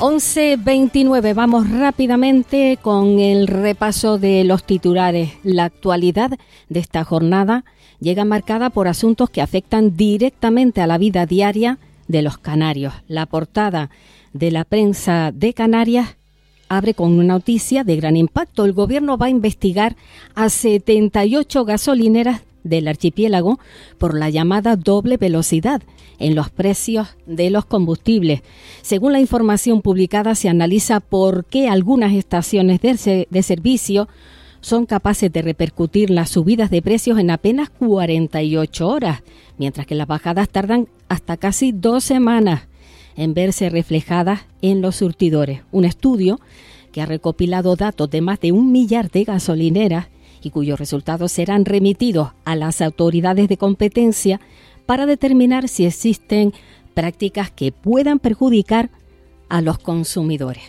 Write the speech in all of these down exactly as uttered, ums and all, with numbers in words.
once veintinueve, vamos rápidamente con el repaso de los titulares. La actualidad de esta jornada llega marcada por asuntos que afectan directamente a la vida diaria de los canarios. La portada de la prensa de Canarias abre con una noticia de gran impacto. El gobierno va a investigar a setenta y ocho gasolineras del archipiélago por la llamada doble velocidad en los precios de los combustibles. Según la información publicada, se analiza por qué algunas estaciones de, de servicio son capaces de repercutir las subidas de precios en apenas cuarenta y ocho horas, mientras que las bajadas tardan hasta casi dos semanas en verse reflejadas en los surtidores. Un estudio que ha recopilado datos de más de un millar de gasolineras y cuyos resultados serán remitidos a las autoridades de competencia para determinar si existen prácticas que puedan perjudicar a los consumidores.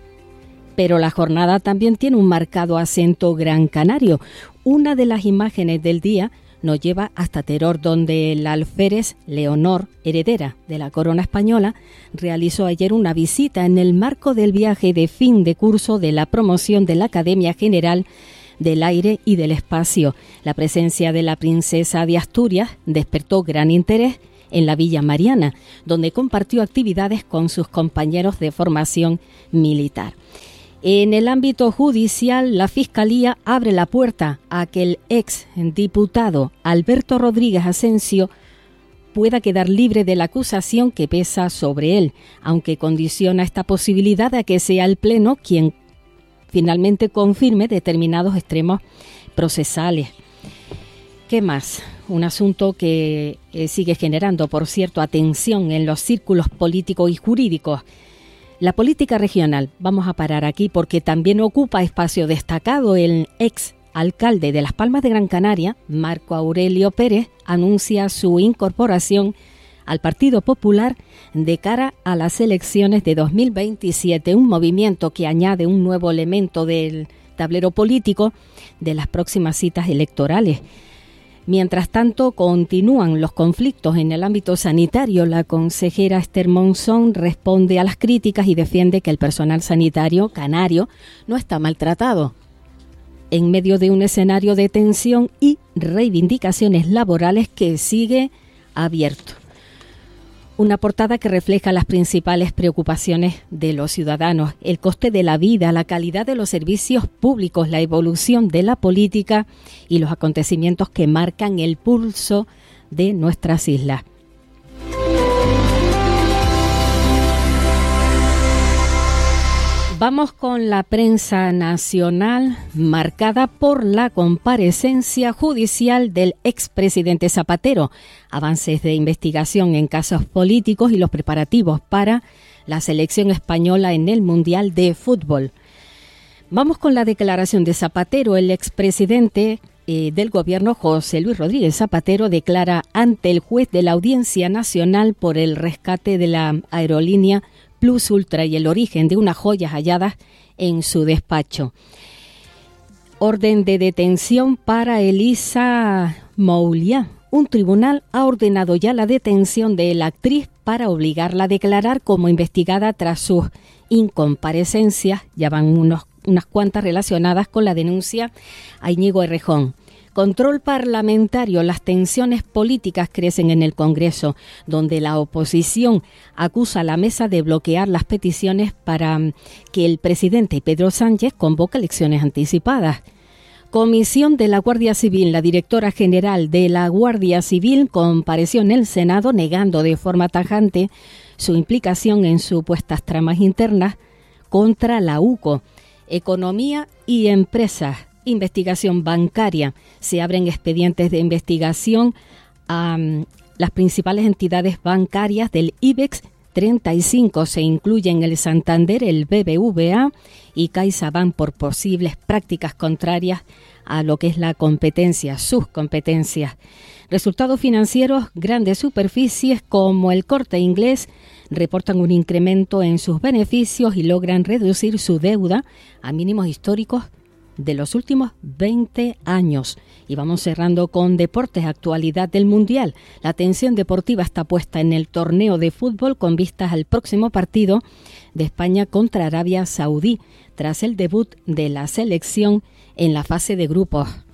Pero la jornada también tiene un marcado acento gran canario. Una de las imágenes del día nos lleva hasta Teror, donde el alférez Leonor, heredera de la corona española, realizó ayer una visita en el marco del viaje de fin de curso de la promoción de la Academia General del Aire y del Espacio. La presencia de la princesa de Asturias despertó gran interés en la Villa Mariana, donde compartió actividades con sus compañeros de formación militar. En el ámbito judicial, la Fiscalía abre la puerta a que el ex diputado Alberto Rodríguez Asensio pueda quedar libre de la acusación que pesa sobre él, aunque condiciona esta posibilidad a que sea el Pleno quien finalmente confirme determinados extremos procesales. ¿Qué más? Un asunto que eh, sigue generando, por cierto, atención en los círculos políticos y jurídicos. La política regional. Vamos a parar aquí porque también ocupa espacio destacado. El ex alcalde de Las Palmas de Gran Canaria, Marco Aurelio Pérez, anuncia su incorporación al Partido Popular de cara a las elecciones de dos mil veintisiete, un movimiento que añade un nuevo elemento del tablero político de las próximas citas electorales. Mientras tanto, continúan los conflictos en el ámbito sanitario. La consejera Esther Monzón responde a las críticas y defiende que el personal sanitario canario no está maltratado. En medio de un escenario de tensión y reivindicaciones laborales que sigue abierto. Una portada que refleja las principales preocupaciones de los ciudadanos: el coste de la vida, la calidad de los servicios públicos, la evolución de la política y los acontecimientos que marcan el pulso de nuestras islas. Vamos con la prensa nacional, marcada por la comparecencia judicial del expresidente Zapatero, avances de investigación en casos políticos y los preparativos para la selección española en el Mundial de Fútbol. Vamos con la declaración de Zapatero. El expresidente eh, del gobierno, José Luis Rodríguez Zapatero, declara ante el juez de la Audiencia Nacional por el rescate de la aerolínea Plus Ultra y el origen de unas joyas halladas en su despacho. Orden de detención para Elisa Mouliá. Un tribunal ha ordenado ya la detención de la actriz para obligarla a declarar como investigada tras sus incomparecencias. Ya van unos, unas cuantas relacionadas con la denuncia a Íñigo Errejón. Control parlamentario. Las tensiones políticas crecen en el Congreso, donde la oposición acusa a la mesa de bloquear las peticiones para que el presidente Pedro Sánchez convoque elecciones anticipadas. Comisión de la Guardia Civil. La directora general de la Guardia Civil compareció en el Senado negando de forma tajante su implicación en supuestas tramas internas contra la U C O. Economía y empresas. Investigación bancaria. Se abren expedientes de investigación a um, las principales entidades bancarias del IBEX treinta y cinco. Se incluyen el Santander, el B B V A y CaixaBank por posibles prácticas contrarias a lo que es la competencia, sus competencias. Resultados financieros. Grandes superficies como el Corte Inglés reportan un incremento en sus beneficios y logran reducir su deuda a mínimos históricos de los últimos veinte años. Y vamos cerrando con deportes, actualidad del Mundial. La atención deportiva está puesta en el torneo de fútbol con vistas al próximo partido de España contra Arabia Saudí, tras el debut de la selección en la fase de grupos.